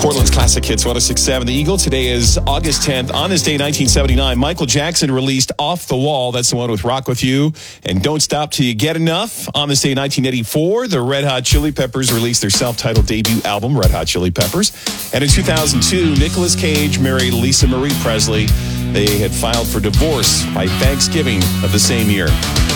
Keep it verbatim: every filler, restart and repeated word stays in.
Portland's Classic Hits one oh six point seven. The Eagle. Today is August tenth. On this day, nineteen seventy-nine, Michael Jackson released Off the Wall. That's the one with Rock With You and Don't Stop Till You Get Enough. On this day, nineteen eighty-four, the Red Hot Chili Peppers released their self-titled debut album, Red Hot Chili Peppers. And in two thousand two, Nicolas Cage married Lisa Marie Presley. They had filed for divorce by Thanksgiving of the same year.